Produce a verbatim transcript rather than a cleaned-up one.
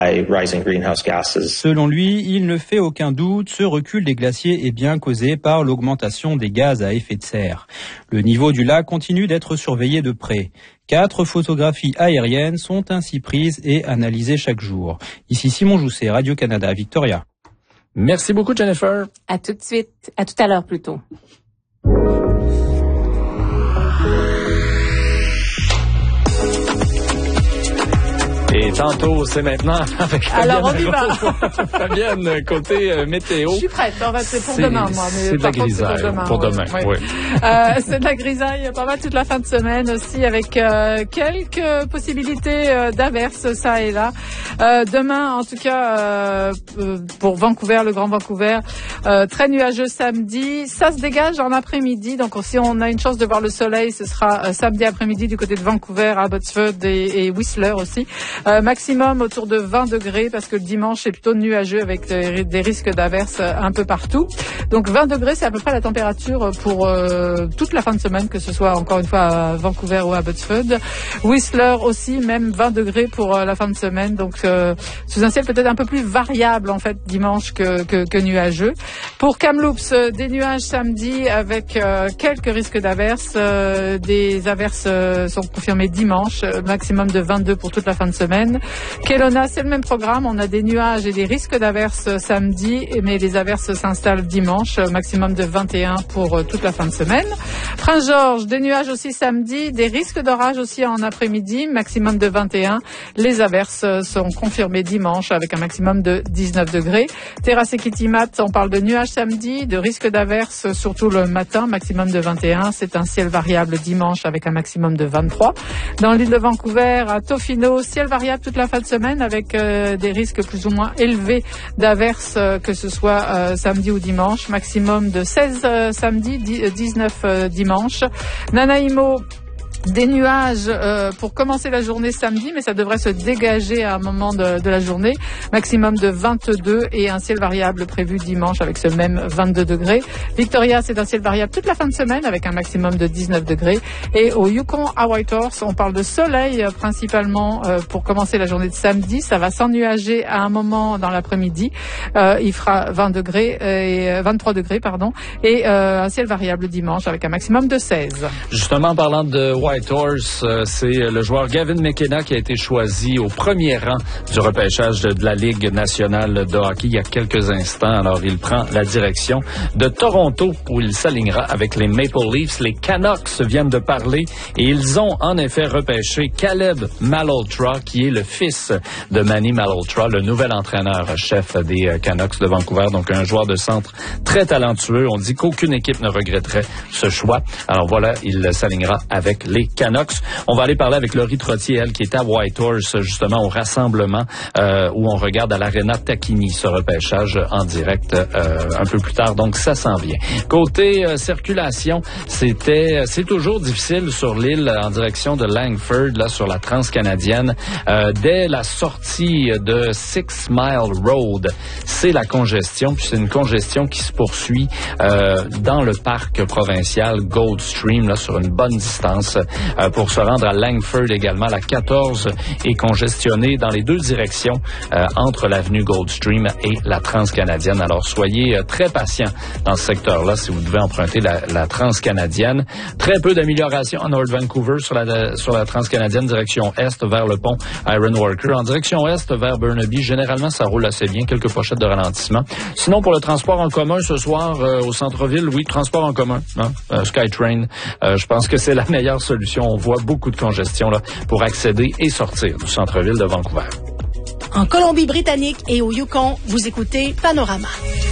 Selon lui, il ne fait aucun doute, ce recul des glaciers est bien causé par l'augmentation des gaz à effet de serre. Le niveau du lac continue d'être surveillé de près. Quatre photographies aériennes sont ainsi prises et analysées chaque jour. Ici Simon Jousset, Radio-Canada, Victoria. Merci beaucoup, Jennifer. À tout de suite. À tout à l'heure, plutôt. Et tantôt, c'est maintenant avec Fabienne. Alors, on y va. Fabienne, côté euh, météo. Je suis prête. En fait, c'est pour demain, moi. Mais c'est de la grisaille. C'est pour demain, pour ouais. demain, ouais. oui. Euh, c'est de la grisaille pas mal toute la fin de semaine aussi, avec euh, quelques possibilités euh, d'averses, ça et là. Euh, demain, en tout cas, euh, pour Vancouver, le Grand Vancouver, euh, très nuageux samedi. Ça se dégage en après-midi. Donc, si on a une chance de voir le soleil, ce sera euh, samedi après-midi du côté de Vancouver, Abbotsford et, et Whistler aussi. Euh, maximum autour de vingt degrés parce que le dimanche c'est plutôt nuageux avec des, des risques d'averses un peu partout. Donc vingt degrés, c'est à peu près la température pour euh, toute la fin de semaine, que ce soit encore une fois à Vancouver ou à Abbotsford. Whistler aussi, même vingt degrés pour euh, la fin de semaine. Donc euh, sous un ciel peut-être un peu plus variable en fait dimanche que, que, que nuageux. Pour Kamloops, euh, des nuages samedi avec euh, quelques risques d'averses. Euh, des averses euh, sont confirmées dimanche, euh, maximum de vingt-deux pour toute la fin de semaine. Kelowna, c'est le même programme. On a des nuages et des risques d'averses samedi, mais les averses s'installent dimanche, maximum de vingt et un pour toute la fin de semaine. Prince-Georges, des nuages aussi samedi, des risques d'orage aussi en après-midi, maximum de vingt et un. Les averses sont confirmées dimanche avec un maximum de dix-neuf degrés. Terrasse et Kitimat, on parle de nuages samedi, de risques d'averses surtout le matin, maximum de vingt et un. C'est un ciel variable dimanche avec un maximum de vingt-trois. Dans l'île de Vancouver, à Tofino, ciel variable toute la fin de semaine avec euh, des risques plus ou moins élevés d'averses, euh, que ce soit euh, samedi ou dimanche. Maximum de seize euh, samedi, dix-neuf euh, dimanche. Nanaimo, des nuages euh, pour commencer la journée samedi, mais ça devrait se dégager à un moment de, de la journée. Maximum de vingt-deux et un ciel variable prévu dimanche avec ce même vingt-deux degrés. Victoria, c'est un ciel variable toute la fin de semaine avec un maximum de dix-neuf degrés. Et au Yukon, à Whitehorse, on parle de soleil euh, principalement euh, pour commencer la journée de samedi. Ça va s'ennuager à un moment dans l'après-midi. Euh, il fera vingt degrés et euh, vingt-trois degrés, pardon, et euh, un ciel variable dimanche avec un maximum de seize. Justement, en parlant de Whitehorse, euh, c'est le joueur Gavin McKenna qui a été choisi au premier rang du repêchage de, de la Ligue nationale de hockey il y a quelques instants. Alors, il prend la direction de Toronto où il s'alignera avec les Maple Leafs. Les Canucks viennent de parler et ils ont en effet repêché Caleb Malhotra, qui est le fils de Manny Malhotra, le nouvel entraîneur-chef des Canucks de Vancouver. Donc, un joueur de centre très talentueux. On dit qu'aucune équipe ne regretterait ce choix. Alors voilà, il s'alignera avec les Canucks. On va aller parler avec Laurie Trottier, elle, qui est à Whitehorse, justement, au rassemblement euh, où on regarde à l'Arena Takini ce repêchage en direct euh, un peu plus tard. Donc, ça s'en vient. Côté euh, circulation, c'était, c'est toujours difficile sur l'île en direction de Langford, là, sur la transcanadienne. Euh, dès la sortie de Six Mile Road, c'est la congestion, puis c'est une congestion qui se poursuit euh, dans le parc provincial Goldstream, là, sur une bonne distance. Euh, pour se rendre à Langford également, la quatorze est congestionnée dans les deux directions euh, entre l'avenue Goldstream et la transcanadienne. Alors, soyez euh, très patients dans ce secteur-là si vous devez emprunter la, la transcanadienne. Très peu d'amélioration à North Vancouver sur la, sur la transcanadienne direction est vers le pont Ironworker. En direction est vers Burnaby, généralement, ça roule assez bien. Quelques pochettes de ralentissement. Sinon, pour le transport en commun ce soir euh, au centre-ville, oui, transport en commun, hein, euh, SkyTrain, euh, je pense que c'est la meilleure solution. On voit beaucoup de congestion là, pour accéder et sortir du centre-ville de Vancouver. En Colombie-Britannique et au Yukon, vous écoutez Panorama.